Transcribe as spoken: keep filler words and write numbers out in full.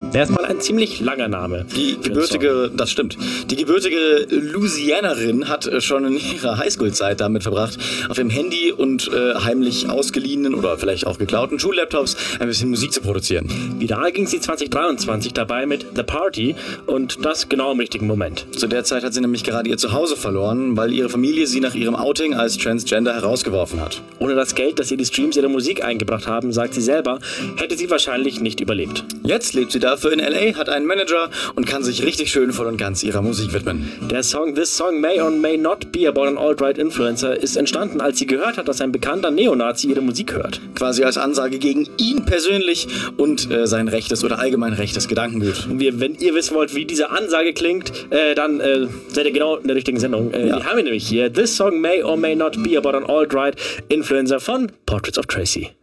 Erstmal ein ziemlich langer Name. Die gebürtige, das stimmt, die gebürtige Louisianerin hat schon in ihrer Highschool-Zeit damit verbracht, auf dem Handy und äh, heimlich ausgeliehenen oder vielleicht auch geklauten Schullaptops ein bisschen Musik zu produzieren. Viral ging sie zwanzig dreiundzwanzig dabei mit The Party und das genau im richtigen Moment. Zu der Zeit hat sie nämlich gerade ihr Zuhause verloren, weil ihre Familie sie nach ihrem Outing als Transgender herausgeworfen hat. Ohne das Geld, das ihr die Streams ihrer Musik eingebracht haben, sagt sie selber, hätte sie wahrscheinlich nicht überlebt. Jetzt lebt sie dafür in L A, hat einen Manager und kann sich richtig schön voll und ganz ihrer Musik widmen. Der Song This Song May or May Not Be About an Alt-Right Influencer ist entstanden, als sie gehört hat, dass ein bekannter Neonazi ihre Musik hört. Quasi als Ansage gegen ihn persönlich und äh, sein rechtes oder allgemein rechtes Gedankengut. Und wir, wenn ihr wissen wollt, wie diese Ansage klingt, äh, dann äh, seid ihr genau in der richtigen Sendung. Äh, ja. Die haben wir nämlich hier. This Song May or May Not Be About an Alt-Right Influencer von Portraits of Tracy.